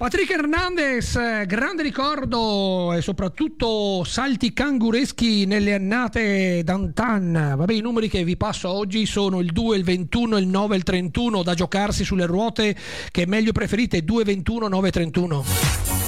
Patrick Hernandez, grande ricordo e soprattutto salti cangureschi nelle annate d'antan. Vabbè, i numeri che vi passo oggi sono il 2, il 21, il 9 e il 31, da giocarsi sulle ruote che meglio preferite, 2, 21, 9, 31.